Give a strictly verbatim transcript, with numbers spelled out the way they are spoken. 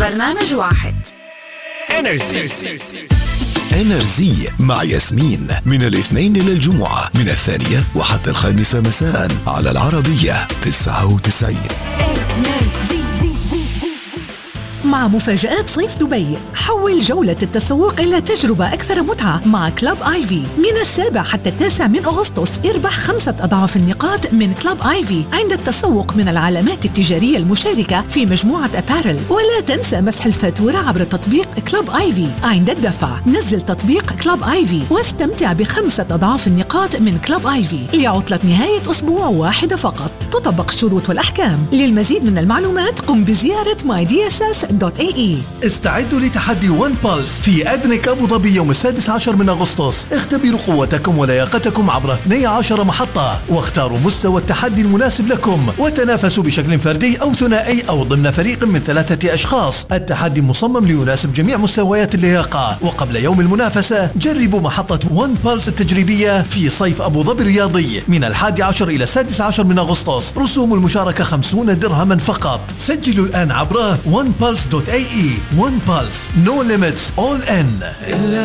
برنامج واحد. انرجي انرجي مع ياسمين من الاثنين إلى الجمعة من الثانية وحتى الخامسة مساء على العربية تسعة وتسعين. مع مفاجآت صيف دبي، حول جولة التسوق إلى تجربة أكثر متعة مع كلوب آيفي. من السابع حتى التاسع من أغسطس اربح خمسة أضعاف النقاط من كلوب آيفي عند التسوق من العلامات التجارية المشاركة في مجموعة أبارل. ولا تنسى مسح الفاتورة عبر تطبيق كلوب آيفي عند الدفع. نزل تطبيق كلوب آيفي واستمتع بخمسة أضعاف النقاط من كلوب آيفي لعطلة نهاية أسبوع واحدة فقط. تطبق الشروط والأحكام. للمزيد من المعلومات قم بزيارة ماي دي إس إس دوت إيه إي. استعدوا لتحدي ون بالس في أدنك أبو ظبي يوم السادس عشر من أغسطس. اختبروا قوتكم ولياقتكم عبر اثنتي عشرة محطة واختاروا مستوى التحدي المناسب لكم، وتنافسوا بشكل فردي أو ثنائي أو ضمن فريق من ثلاثة أشخاص. التحدي مصمم ليناسب جميع مستويات اللياقة. وقبل يوم المنافسة جربوا محطة ون بالس التجريبية في صيف أبو ظبي الرياضي من الحادي عشر إلى السادس عشر من أغسطس. رسوم المشاركة خمسون درهما فقط. سجلوا الآن عبر ون بالس دوت إيه إي. One Pulse, no limits, all in.